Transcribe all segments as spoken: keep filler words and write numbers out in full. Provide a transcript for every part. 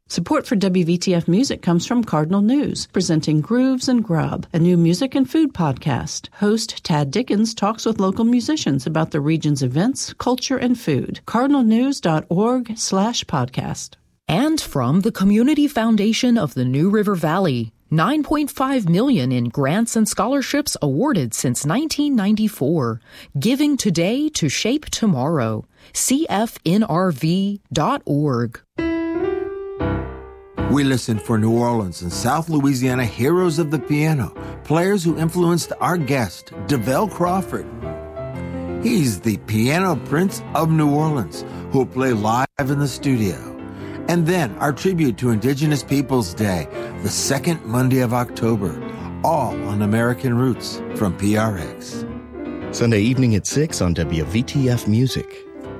Support for W V T F Music comes from Cardinal News, presenting Grooves and Grub, a new music and food podcast. Host Tad Dickens talks with local musicians about the region's events, culture, and food. cardinalnews.org slash podcast. And from the Community Foundation of the New River Valley, nine point five million dollars in grants and scholarships awarded since nineteen ninety-four. Giving today to shape tomorrow. C F N R V dot org. We listen for New Orleans and South Louisiana heroes of the piano, players who influenced our guest, DeVell Crawford. He's the piano prince of New Orleans, who will play live in the studio. And then our tribute to Indigenous Peoples Day, the second Monday of October, all on American Roots from P R X. Sunday evening at six on W V T F Music.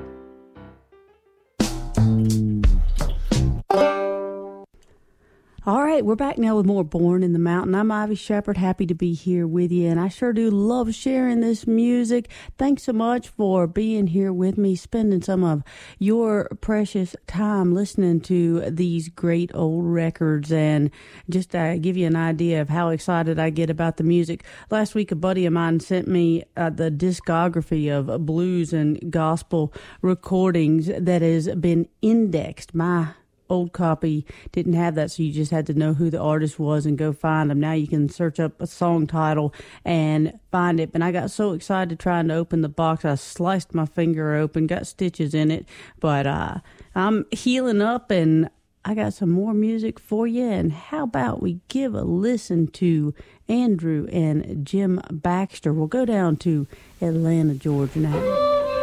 All right, we're back now with more Born in the Mountain. I'm Ivy Shepard, happy to be here with you, and I sure do love sharing this music. Thanks so much for being here with me, spending some of your precious time listening to these great old records, and just to give you an idea of how excited I get about the music. Last week, a buddy of mine sent me uh, the discography of blues and gospel recordings that has been indexed. My old copy didn't have that, so you just had to know who the artist was and go find them. Now you can search up a song title and find it. And I got so excited trying to open the box, I sliced my finger open, got stitches in it. But uh, I'm healing up, and I got some more music for you. And how about we give a listen to Andrew and Jim Baxter? We'll go down to Atlanta, Georgia now.